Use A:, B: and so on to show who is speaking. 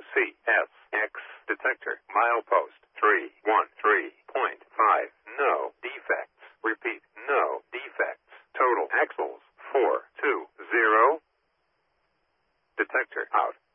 A: CSX detector. Milepost 313.5. No defects. Repeat, no defects. Total axles 420. Detector out.